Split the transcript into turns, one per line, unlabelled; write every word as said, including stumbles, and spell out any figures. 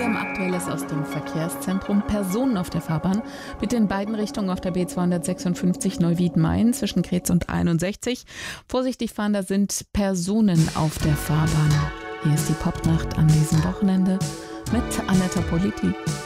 haben Aktuelles aus dem Verkehrszentrum. Personen auf der Fahrbahn. Bitte in beiden Richtungen auf der B zweihundertsechsundfünfzig Neuwied-Main zwischen Krez und einundsechzig. Vorsichtig fahren, da sind Personen auf der Fahrbahn. Hier ist die Popnacht an diesem Wochenende mit Anetta Politi.